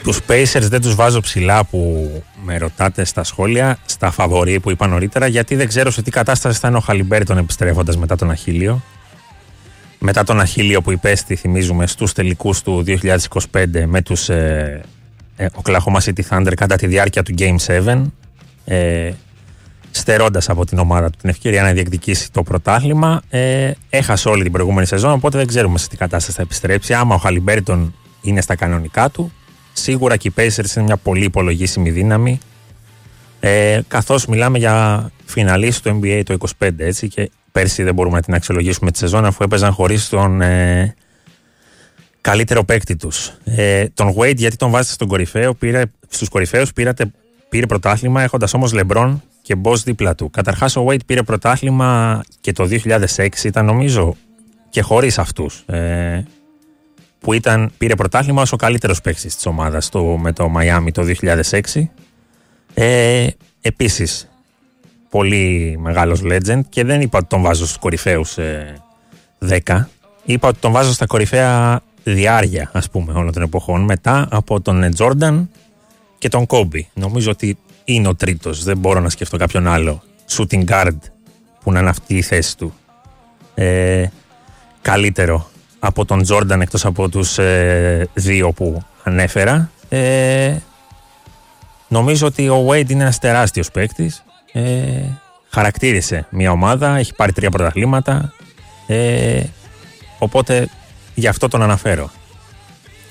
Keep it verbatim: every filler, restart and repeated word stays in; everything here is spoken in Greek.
Τους Pacers δεν τους βάζω ψηλά που με ρωτάτε στα σχόλια, στα φαβορί που είπα νωρίτερα, γιατί δεν ξέρω σε τι κατάσταση θα είναι ο Χαλιμπέρτον επιστρέφοντας μετά τον Αχίλιο. Μετά τον Αχίλιο που υπέστη, θυμίζουμε, στους τελικούς του δύο χιλιάδες είκοσι πέντε με τους ε, ε, Oklahoma City Thunder κατά τη διάρκεια του Game επτά, ε, στερώντας από την ομάδα του την ευκαιρία να διεκδικήσει το πρωτάθλημα. Ε, έχασε όλη την προηγούμενη σεζόν, οπότε δεν ξέρουμε σε τι κατάσταση θα επιστρέψει. Άμα ο Χαλιμπέρτον είναι στα κανονικά του, σίγουρα και οι Pacers είναι μια πολύ υπολογίσιμη δύναμη. Ε, καθώς μιλάμε για φιναλίστη του N B A το είκοσι πέντε, έτσι, και πέρσι δεν μπορούμε να την αξιολογήσουμε τη σεζόν αφού έπαιζαν χωρίς τον ε, καλύτερο παίκτη τους. Ε, τον Wade, γιατί τον βάζετε στον κορυφαίο, πήρε, στους κορυφαίους πήρατε, πήρε πρωτάθλημα έχοντας όμως LeBron και Boss δίπλα του. Καταρχάς ο Wade πήρε πρωτάθλημα και το δύο χιλιάδες έξι, ήταν νομίζω και χωρίς αυτούς. Ε, που ήταν, πήρε πρωτάθλημα ως ο καλύτερος παίκτης της ομάδας το, με το Miami το δύο χιλιάδες έξι. Ε, επίσης, πολύ μεγάλος legend, και δεν είπα ότι τον βάζω στους κορυφαίους ε, δέκα. Είπα ότι τον βάζω στα κορυφαία διάρκεια, ας πούμε, όλων των εποχών, μετά από τον Jordan και τον Kobe. Νομίζω ότι είναι ο τρίτος, δεν μπορώ να σκεφτώ κάποιον άλλο shooting guard που να είναι αυτή η θέση του. Ε, καλύτερο από τον Jordan, εκτός από τους ε, δύο που ανέφερα. Ε, νομίζω ότι ο Wade είναι ένας τεράστιος παίκτης. Ε, χαρακτήρισε μια ομάδα, έχει πάρει τρία πρωταθλήματα. Ε, οπότε γι' αυτό τον αναφέρω.